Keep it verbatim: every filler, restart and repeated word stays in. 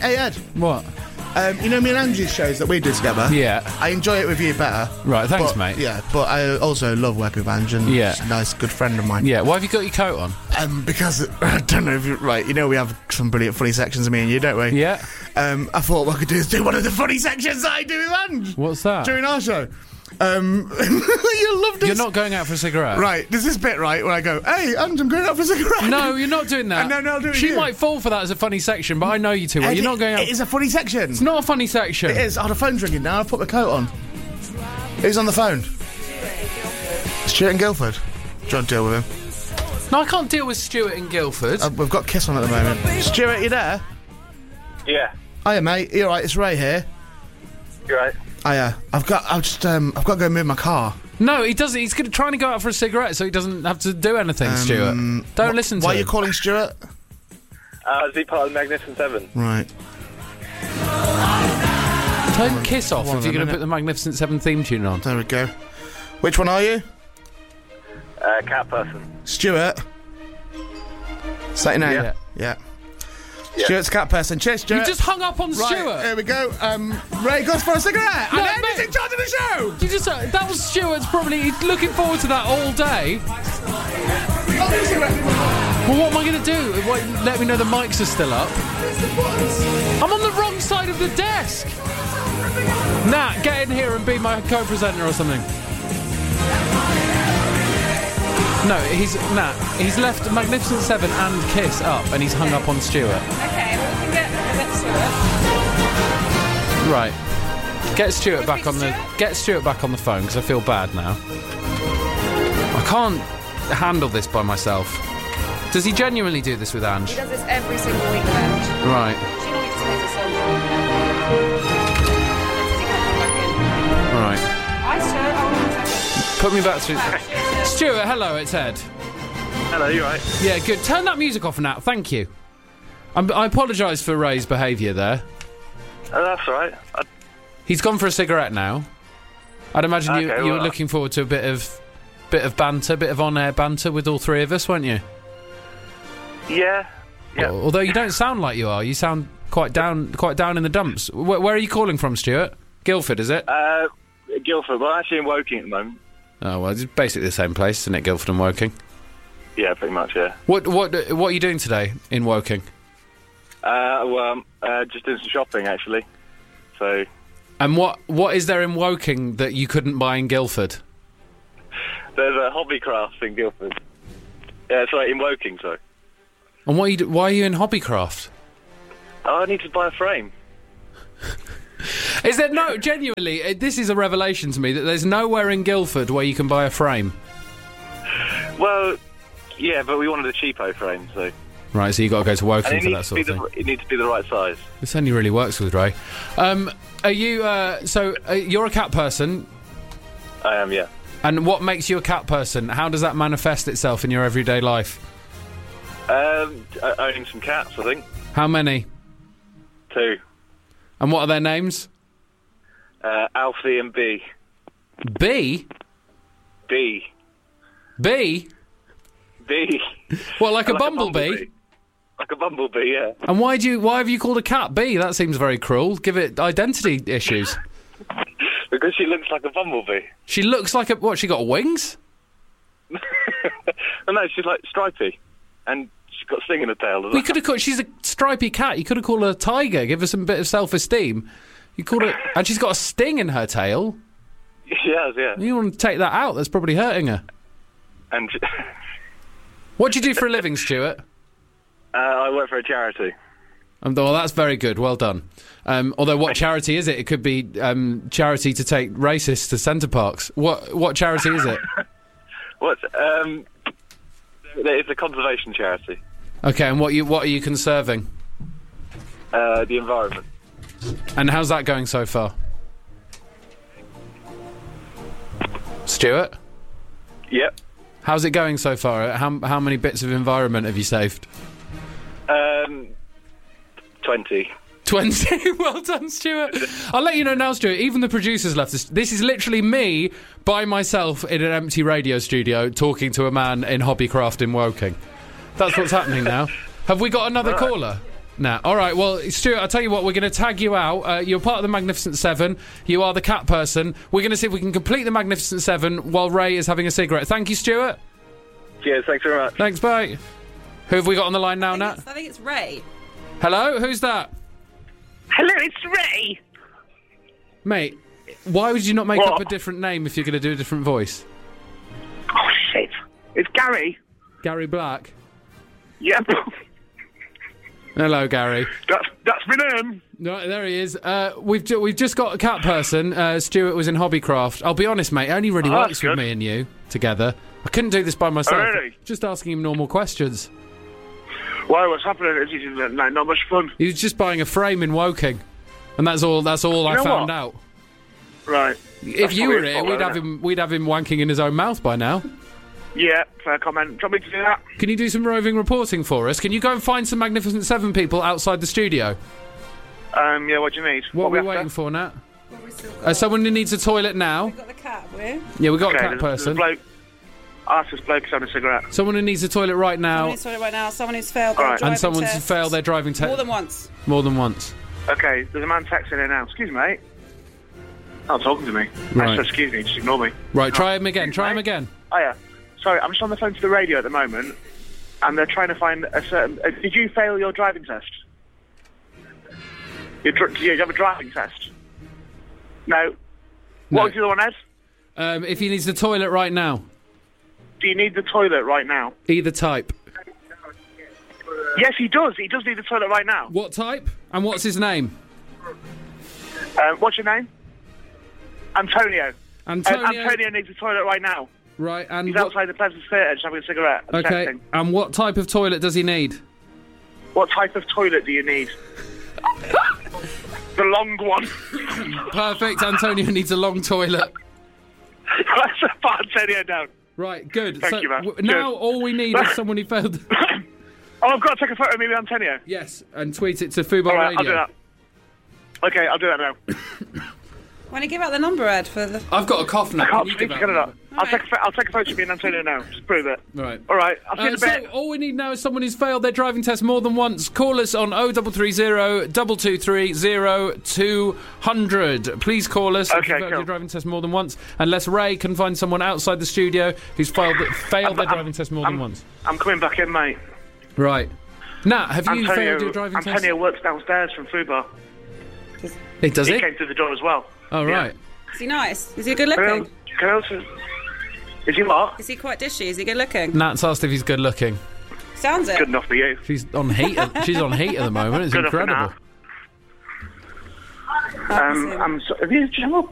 hey Ed. What? Um, you know me and Angie's shows that we do together? Yeah. I enjoy it with you better. Right, thanks, but, mate. Yeah, but I also love working with Angie, and Yeah. she's a nice, good friend of mine. Yeah, why have you got your coat on? Um, because, I don't know if you're right, you know we have some brilliant funny sections of me and you, don't we? Yeah. Um, I thought what I could do is do one of the funny sections that I do with Ange. What's that? During our show. Um, you'll love this. You're not going out for a cigarette? Right, there's this bit, right, where I go, hey, Ange, I'm going out for a cigarette. No, you're not doing that. And then I'll do it She with you. might fall for that as a funny section, but I know you too well. Ed, You're not going out... It is a funny section. It's not a funny section. It is. Oh, the phone's ringing now. I've put my coat on. Who's on the phone? Stuart in Guildford. Do you want to deal with him? No, I can't deal with Stuart in Guildford. Uh, we've got Kiss on at the moment. Stuart, you there? Yeah. Hiya, mate. You alright? It's Ray here. You're right. Hiya. I've got. I've just. Um. I've got to go move my car. No, he doesn't. He's gonna, trying to go out for a cigarette so he doesn't have to do anything, Um, Stuart. Don't wh- listen to Why him. are you calling Stuart? Uh, is he part of the Magnificent Seven? Right. Don't kiss off Hold if on you're a going to minute. put the Magnificent Seven theme tune on. There we go. Which one are you? Uh, cat person. Stuart. Is that your name? Yeah. Yeah. Yeah. Stuart's cat person. Cheers, Stuart. You just hung up on Right, Stuart. here we go. Um, Ray goes for a cigarette. No, and Andy's mate. in charge of the show. You just uh, that was Stuart's probably he's looking forward to that all day. Well, what am I going to do? Wait, let me know the mics are still up. I'm on the wrong side of the desk. Nat, get in here and be my co-presenter or something. No, he's Nat. He's left Magnificent Seven and Kiss up, and he's hung up on Stuart. Okay, well, we can get, get Stuart. Right, get Stuart back on the get Stuart back on the phone because I feel bad now. I can't handle this by myself. Does he genuinely do this with Ange? He does this every single week with Ange. Right, She normally just plays a song. And then does he come back in? right. Hi, Stuart. Hold on a second. Put me back to Stuart. Hello, it's Ed. Hello, you right? Yeah, good. Turn that music off now. Thank you. I'm, I apologise for Ray's behaviour there. Oh, that's all right. I, He's gone for a cigarette now. I'd imagine you, Okay, you were well, looking forward to a bit of bit of banter, bit of on-air banter with all three of us, weren't you? yeah. Yeah. Al- Although you don't sound like you are. You sound quite down, quite down in the dumps. Where, where are you calling from, Stuart? Guildford, is it? Uh, Guildford. Well, I'm actually in Woking at the moment. Oh well, it's basically the same place, isn't it? Guildford and Woking. Yeah, pretty much, yeah. What what what are you doing today in Woking? Uh, well, I'm uh, just doing some shopping, actually. So, And what what is there in Woking that you couldn't buy in Guildford? there's a Hobbycraft in Guildford. Yeah, sorry, in Woking, sorry. And what are you, do- why are you in Hobbycraft? Oh, I need to buy a frame. Is there no genuinely? uh, This is a revelation to me that there's nowhere in Guildford where you can buy a frame. Well, yeah, but we wanted a cheapo frame, so... Right, so you got to go to Woking And it for that needs, to sort be of thing. the, it needs to be the right size. This only really works with Ray. Um, are you? Uh, so uh, you're a cat person, I am, yeah. and what makes you a cat person? How does that manifest itself in your everyday life? Um, o- owning some cats, I think. How many? Two. And what are their names? Uh, Alfie and B. B. B. B. B. What, like a Like bumblebee? Like a bumblebee, yeah. And why do you? Why have you called a cat B? That seems very cruel. Give it identity issues. Because she looks like a bumblebee. She looks like a what? She got wings? Oh, no, she's like stripy. And she's got sting in her tail as well. We could have called. She's a stripy cat. You could have called her a tiger. Give her some bit of self-esteem. You called her, and she's got a sting in her tail. She has, yeah. You want to take that out? That's probably hurting her. And she, What do you do for a living, Stuart? uh, I work for a charity. Um, well, that's very good. Well done. Um, although, what charity is it? It could be um, charity to take racists to Centre Parks. What what charity is it? What? Um, it's a conservation charity. Okay, and what you what are you conserving? Uh, the environment. And how's that going so far? Stuart, Yep. how's it going so far? How how many bits of environment have you saved? Um, twenty. twenty. Well done, Stuart. I'll let you know now, Stuart. Even the producers left this. This is literally me by myself in an empty radio studio talking to a man in Hobbycraft in Woking. That's what's happening now. Have we got another Right. caller? Nah. All right. Well, Stuart, I'll tell you what. We're going to tag you out. Uh, you're part of the Magnificent Seven. You are the cat person. We're going to see if we can complete the Magnificent Seven while Ray is having a cigarette. Thank you, Stuart. Cheers, thanks very much. Thanks, bye. Who have we got on the line now, I think, Nat? it's, I think it's Ray. Hello? Who's that? Hello, it's Ray. Mate, why would you not make What? up a different name if you're going to do a different voice? Oh, shit. It's Gary. Gary Black. Yep. Hello, Gary. that's, that's my name. No, there he is. Uh, we've ju- we've just got a cat person. Uh, Stuart was in Hobbycraft. I'll be honest, mate. It only really Oh, works that's with good. me and you together. I couldn't do this by myself. Oh, really? Just asking him normal questions. Why, what's happening? Is it no, not much fun? He was just buying a frame in Woking, and that's all. That's all I know found what? out. Right. If That's you probably were his here, fault, we'd isn't have it? him. We'd have him wanking in his own mouth by now. Yeah, fair comment. Do you want me to do that? Can you do some roving reporting for us? Can you go and find some Magnificent Seven people outside the studio? Um, yeah, what do you need? What, are we after? waiting for, Nat? What we still got? Uh, someone who needs a toilet now. We've got the cat, we? Yeah, we got Okay, a cat there's, there's a person. bloke. Ask this bloke who's having a cigarette. Someone who needs a toilet right Someone now, who's right now. Someone who's failed All their right. driving and someone's test. failed their driving test More than once. more than once. Okay, there's a man texting here now. Excuse me, mate. Not talking to me. Right. I said, excuse me, just ignore me. Right, try him again. Try him again. Oh, yeah. Sorry, I'm just on the phone to the radio at the moment, and they're trying to find a certain... Uh, did you fail your driving test? You dr- did you have a driving test? No. No. What was the other one, Ed? Um, if he needs the toilet right now, Do you need the toilet right now? either type. Yes, he does. He does need the toilet right now. What type? And what's his name? Um, what's your name? Antonio. Antonio. Uh, Antonio needs the toilet right now. Right, and He's what, outside the Pleasant Theatre just having a cigarette. and okay. texting. And what type of toilet does he need? What type of toilet do you need? The long one. Perfect. Antonio needs a long toilet. Let's put Antonio down. Right, good. Thank so you, man. w- now Cheers. all we need is someone who failed. Oh, I've got to take a photo of me with Antonio. Yes, and tweet it to Fubo All right, Radio. I'll do that. Okay, I'll do that now. Want to give out the number, Ed, for the... I've got a cough now. I can't Can you speak give to out get it the up. I'll take, a, pho- I'll take a photo of me and Antonio now. Just prove it. number? Right. All right, I'll see you in Uh, a so bit. all we need now is someone who's failed their driving test more than once. Call us on oh three three zero, two two three, zero two hundred. Please call us if Okay, you've failed cool. your driving test more than once. Unless Ray can find someone outside the studio who's failed, failed their I'm- driving test more I'm, than once. I'm coming back in, mate. Right. Nat, have you Antonio, failed your driving Antonio works downstairs from Fubar. test? It does He it? came through the door as well. Oh, right. Is he nice? Is he good Can I- looking? can I also... Is he what? Is he quite dishy? Is he good looking? Nat's asked if he's good looking. Sounds it. Good enough for you. She's on heat. At, she's on heat at the moment. It's Good enough for incredible. now. Um, I'm so, have you, do you know what